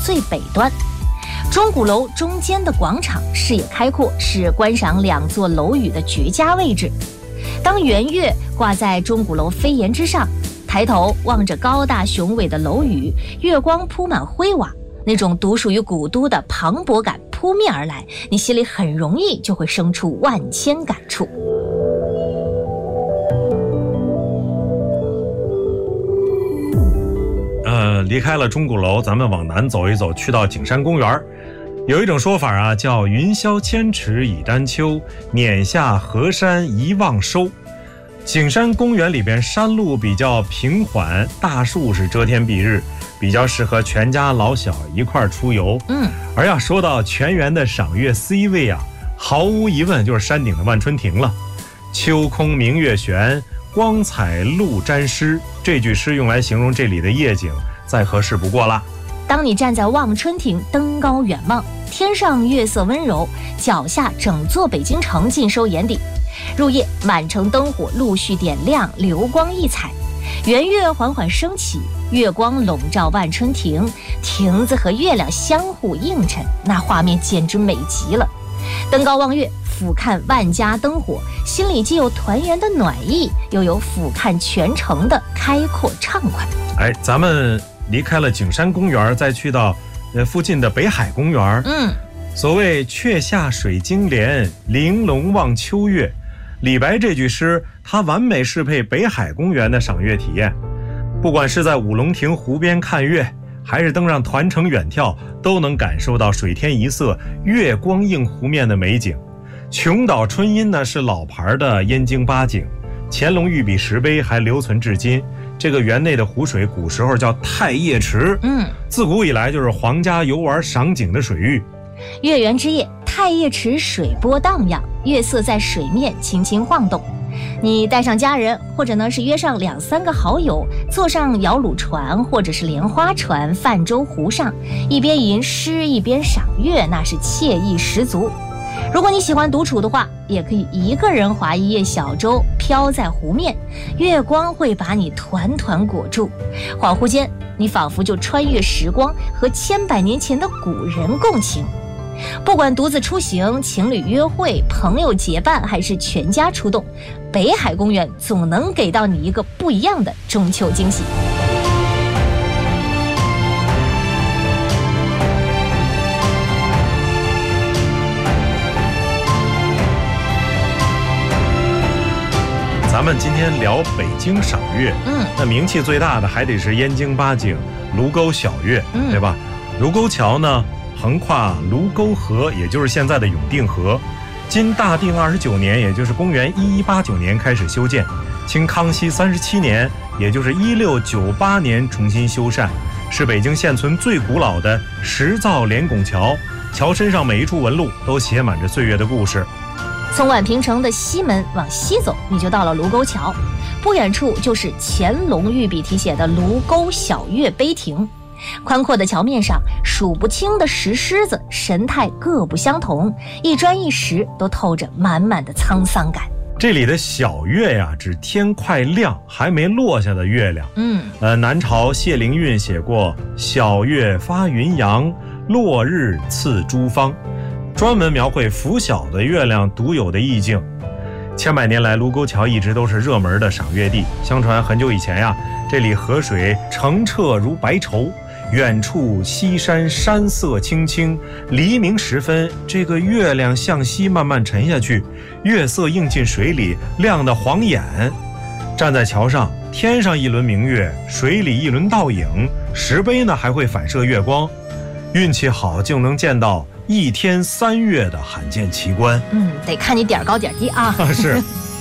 最北端。钟鼓楼中间的广场视野开阔，是观赏2座楼宇的绝佳位置。当圆月挂在钟鼓楼飞檐之上，抬头望着高大雄伟的楼宇，月光铺满灰瓦，那种独属于古都的磅礴感扑面而来，你心里很容易就会生出万千感触。 离开了钟鼓楼，咱们往南走一走，去到景山公园。有一种说法啊，叫云霄千尺已丹丘，碾下河山一望收。景山公园里边山路比较平缓，大树是遮天蔽日，比较适合全家老小一块出游。而要说到全园的赏月 C 位啊，毫无疑问就是山顶的万春亭了。秋空明月悬，光彩露沾湿，这句诗用来形容这里的夜景再合适不过了。 当你站在望春亭登高远望，天上月色温柔，脚下整座北京城尽收眼底。入夜，满城灯火陆续点亮，流光溢彩，圆月缓缓升起，月光笼罩万春亭，亭子和月亮相互映衬，那画面简直美极了。登高望月，俯瞰万家灯火，心里既有团圆的暖意，又有俯瞰全城的开阔畅快。 咱们离开了景山公园，再去到附近的北海公园。所谓却下水晶帘，玲珑望秋月，李白这句诗它完美适配北海公园的赏月体验。不管是在五龙亭湖边看月，还是登上团城远眺，都能感受到水天一色，月光映湖面的美景。琼岛春阴呢是老牌的燕京八景，乾隆御笔石碑还留存至今。这个园内的湖水古时候叫太液池，自古以来就是皇家游玩赏景的水域。 月圆之夜，太液池水波荡漾，月色在水面轻轻晃动。你带上家人，或者呢是约上2、3个好友，坐上摇橹船或者是莲花船，泛舟湖上，一边吟诗一边赏月，那是惬意十足。如果你喜欢独处的话，也可以一个人划一叶小舟，飘在湖面，月光会把你团团裹住，恍惚间你仿佛就穿越时光，和千百年前的古人共情。不管独自出行、情侣约会、朋友结伴，还是全家出动，北海公园总能给到你一个不一样的中秋惊喜。 咱们今天聊北京赏月，那名气最大的还得是燕京八景卢沟晓月，对吧？卢沟桥呢横跨卢沟河，也就是现在的永定河，经大定29年，也就是公元1189年开始修建，清康熙37年，也就是1698年重新修缮，是北京现存最古老的石造连拱桥，桥身上每一处纹路都写满着岁月的故事。 从宛平城的西门往西走，你就到了卢沟桥，不远处就是乾隆御笔题写的卢沟晓月碑亭。宽阔的桥面上，数不清的石狮子，神态各不相同，一砖一石都透着满满的沧桑感。 这里的晓月呀，指天快亮还没落下的月亮。南朝谢灵运写过晓月发云阳，落日次诸方，专门描绘拂晓的月亮独有的意境。千百年来，卢沟桥一直都是热门的赏月地。相传很久以前呀，这里河水澄澈如白绸，远处西山山色青青，黎明时分，这个月亮向西慢慢沉下去，月色映进水里，亮得晃眼。站在桥上，天上一轮明月，水里一轮倒影，石碑呢还会反射月光，运气好就能见到1天3月的罕见奇观。 得看你点高点低啊。 是